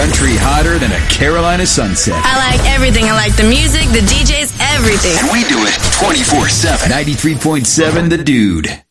country hotter than a Carolina sunset. I like everything. I like the music, the DJs, everything. And we do it 24/7. 93.7 The Dude.